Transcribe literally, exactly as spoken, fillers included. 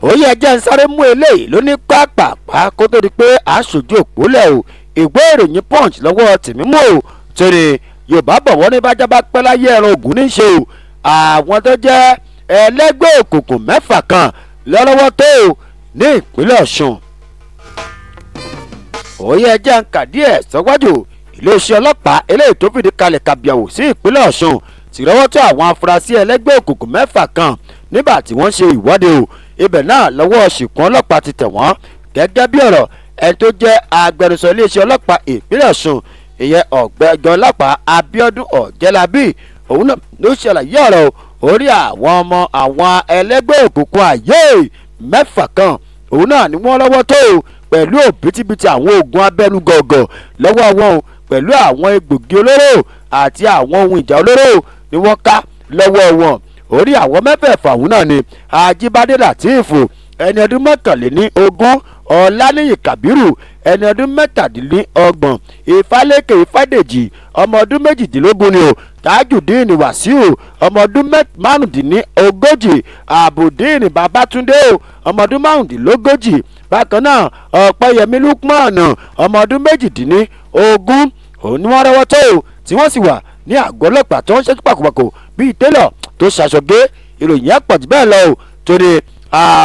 òye ẹjẹ́ ń sáré mú eléyìí ló ní pápápá kó tó di pé aṣojú òpólẹ̀ o ìgbé ìròyìn punch lọ́wọ́ tèmi mú o torí yorùbá bọ̀ wọ́n ní bájá bá pẹ́ láyé ẹran ògùn ní í ṣe o àwọn tó jẹ́ ẹlẹ́gbẹ́ òkùnkùn mẹ́fà kan lọ́wọ́ tó o ní ìpínlẹ̀ ọ̀ṣun. òye ẹjẹ́ ń kà díẹ̀ sọ́wájú iléeṣẹ́ ọlọ́pàá eléyìí tó fìdí kalẹ̀ kàbíyàwó sí ìpínlẹ̀ ọ̀ṣun ti rọ́wọ́ tó àwọn afurasí ẹlẹ́gbẹ́ òkùnkùn mẹ́fà kan nígbà tí wọ́n ṣe ìwọ́de o ibẹ̀ náà lọ́wọ́ ṣìkún ọlọ́pàá ti tẹ̀ wọ́n gẹ́gẹ́ bí ọ̀rọ̀ ẹni tó jẹ́ agbẹnusọ iléeṣẹ́ ọlọ́pàá ìpínlẹ̀ ọ̀ṣun ìyẹn ọ̀gbẹ́jọ́ ọlọ́pàá abíọ́dún ọ̀jẹ́lábí òun náà ló ṣàlàyé ọ̀rọ̀ orí àwọn ọmọ àwọn ẹlẹ́gbẹ́ òkùnkùn àyè mẹ́fà kan òun náà ni wọ́n lọ́wọ́ tó o pẹ̀lú òbítíbitì àwọn oògùn abẹ́nú gọ̀ọ̀gọ̀ lọ́wọ́ wọn o pẹ̀lú àwọn egbògi olóró àti àwọn ohun ìjà olóró ni wọ́n ká lọ́wọ́ wọn orí àwọn mẹ́fẹ̀ẹ̀fà òun náà ni ajíbádé látìfù ẹni ọdún mọ́kànléní ogún ọláníyì kábírù ẹni ọdún mẹ́tàdínlọ́gbọ̀n ìfálékè ìfádèjì ọmọ ọdún méjìdínlógún ni o tajudeen wàsíù ọmọ ọdún márùndínlógójì àbùdíìnì babátúndé o ọmọ ọdún márùndínlógójì bákan náà ọ̀pẹ́yẹmí lukman ọmọ ọdún méjìdínlógún òun ni wọ́n rọ́wọ́ tó o tí wọ́n sì wà ní àgọ́ ọlọ́pàá tó ń ṣẹ́jú pàkópàkó bíi télọ̀ tó ṣàṣọgbé ìròyìn àpọ̀jù bẹ́ẹ̀ lọ o torí